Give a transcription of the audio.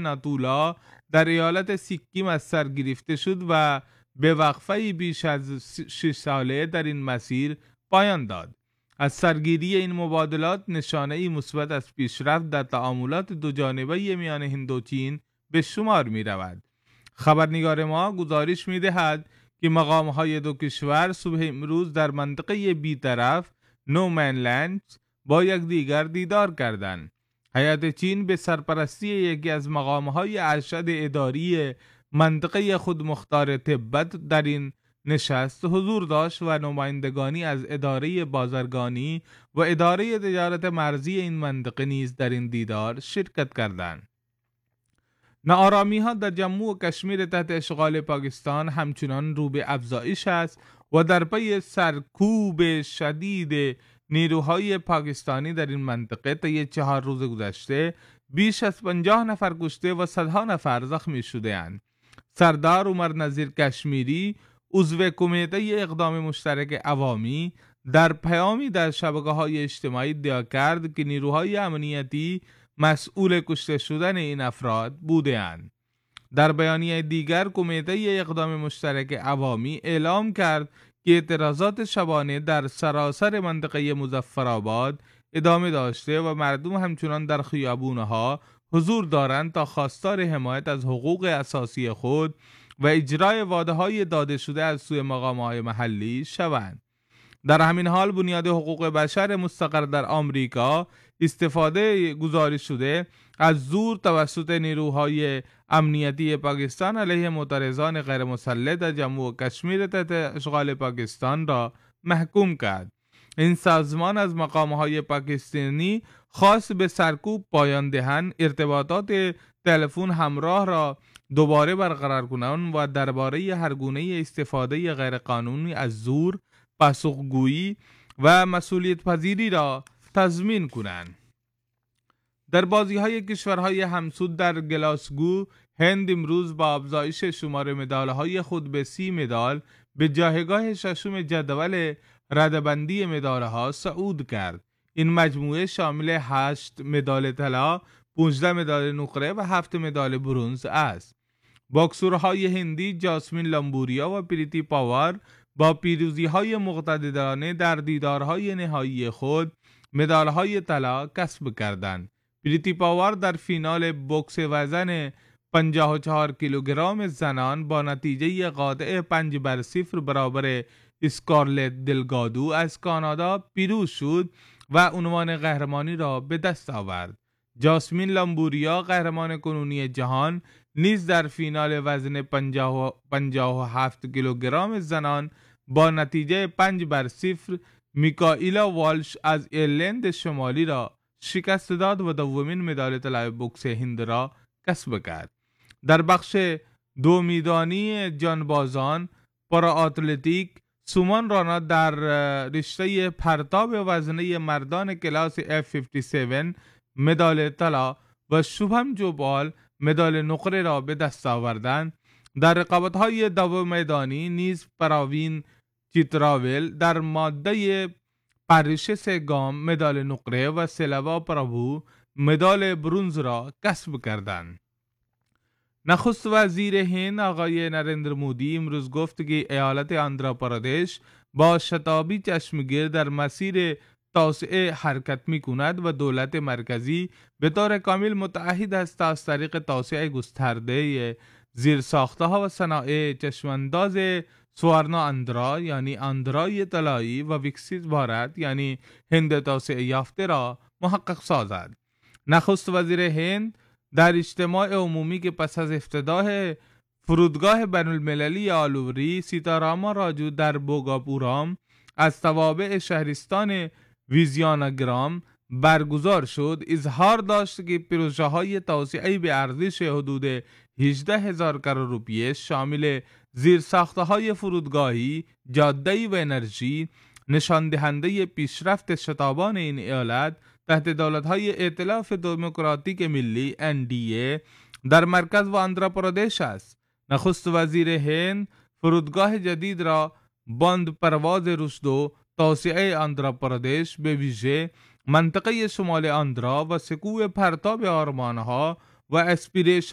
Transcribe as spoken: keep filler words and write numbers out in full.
ناتولا در ایالت سیکیم از سر گرفته شد و به وقفه بیش از شش ساله در این مسیر پایان داد. از سرگیری این مبادلات نشانه‌ای مثبت از پیشرفت در تعاملات دوجانبه میان هند و چین به شمار می رود. خبرنگار ما گزارش می دهد که مقام‌های دو کشور صبح امروز در منطقه بی‌طرف نومنلند با یکدیگر دیدار کردند. هیئت چین به سرپرستی یکی از مقام‌های ارشد اداری منطقه خودمختار تبت در این نشست حضور داشت و نمایندگانی از اداره بازرگانی و اداره تجارت مرزی این منطقه نیز در این دیدار شرکت کردند. ناآرامی ها در جموں و کشمیر تحت اشغال پاکستان همچنان رو به افزایش است و در پی سرکوب شدید نیروهای پاکستانی در این منطقه طی چهار روز گذشته بیش از پنجاه نفر کشته و صدها نفر زخمی شده اند. سردار عمر نذیر کشمیری عضو کمیته اقدام مشترک عوامی در پیامی در شبکه‌های اجتماعی ادعا کرد که نیروهای امنیتی مسئول کشته شدن این افراد بودند. در بیانیه دیگر کمیته اقدام مشترک عوامی اعلام کرد که اعتراضات شبانه در سراسر منطقه مظفرآباد ادامه داشته و مردم همچنان در خیابان‌ها حضور دارند تا خواستار حمایت از حقوق اساسی خود و اجرای وعده‌های داده شده از سوی مقام‌های محلی شوند. در همین حال بنیاد حقوق بشر مستقر در آمریکا استفاده گزارش شده از زور توسط نیروهای امنیتی پاکستان علیه معترضان غیر مسلح در جموں و کشمیر تحت اشغال پاکستان را محکوم کرد. این سازمان از مقام‌های پاکستانی خاص به سرکوب پایان دهند ارتباطات تلفن همراه را دوباره برقرار کنند و درباره هر گونه استفاده غیرقانونی از زور پاسخگویی و مسئولیت پذیری را تضمین کنند. در بازی‌های کشورهای همسود در گلاسگو هند امروز با افزایش شمار مدال‌های خود به سی مدال به جایگاه ششم جدول رده‌بندی مدال‌ها صعود کرد. این مجموعه شامل هشت مدال طلا، پانزده مدال نقره و هفت مدال برنز است. باکسورهای هندی جاسمین لامبوریا و پریتی پاور با پیروزی‌های مقتدرانه در دیدارهای نهایی خود مدال‌های طلا کسب کردند. پریتی پاور در فینال بوکس وزن پنجاه و چهار کیلوگرم زنان با نتیجه قاطع پنج بر صفر برابر اسکارلت دلگادو از کانادا پیروز شد و عنوان قهرمانی را به دست آورد. جاسمین لامبوریا قهرمان کنونی جهان نیز در فینال وزن پنجاه و هفت کیلوگرم زنان با نتیجه پنج بر صفر میکائیلا والش از ایرلند شمالی را شکست داد و دومین مدال طلای بوکس هند را کسب کرد. در بخش دو میدانی جانبازان پارا اتلتیک سومان رانا در رشته پرتاب وزنه مردان کلاس اف پنجاه و هفت مدال طلا و شوبهم جوبال مدال نقره را به دست آوردند. در رقابت‌های دو میدانی نیز پراوین چیتراول در ماده پرش سه گام مدال نقره و سلوا پرابو مدال برنز را کسب کردند. نخست وزیر هند آقای نریندر مودی امروز گفت که ایالت آندھراپردیش با شتابی چشمگیر در مسیر توسعه حرکت می کند و دولت مرکزی به طور کامل متعهد است تا از طریق توسعه گسترده زیرساختها و صنایع چشمانداز سوارنا آندھرا یعنی آندھرای طلایی و وکسیت بھارت یعنی هند توسعه یافته را محقق سازد. نخست وزیر هند در اجتماع عمومی که پس از افتتاح فرودگاه بین المللی آلوری سیتاراما راجو در بوگاپورام از توابع شهرستان ویزیاناگرام برگزار شد اظهار داشت که پروژه های توسعه به ارزش حدود هجده هزار کروڑ روپیه شامل زیرساخته های فرودگاهی، جاده‌ای و انرژی نشان دهنده پیشرفت شتابان این ایالت تحت دولت‌های ائتلاف دموکراتیک ملی ان دی ای در مرکز و آندھراپردیش است. نخست وزیر هند فرودگاه جدید را باند پرواز رشد و توسعه آندھراپردیش به ویژه منطقه شمال آندھرا و سکوی پرتاب آرمانها و اسپیریشن